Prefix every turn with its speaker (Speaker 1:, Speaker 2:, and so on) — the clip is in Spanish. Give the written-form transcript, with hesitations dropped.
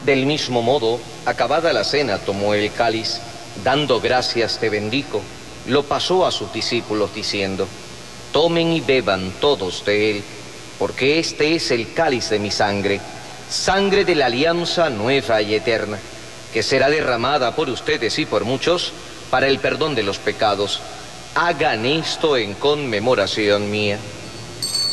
Speaker 1: Del mismo modo, acabada la cena, tomó el cáliz, dando gracias te bendijo, lo pasó a sus discípulos diciendo: tomen y beban todos de él, porque este es el cáliz de mi sangre, sangre de la alianza nueva y eterna, que será derramada por ustedes y por muchos para el perdón de los pecados. Hagan esto en conmemoración mía.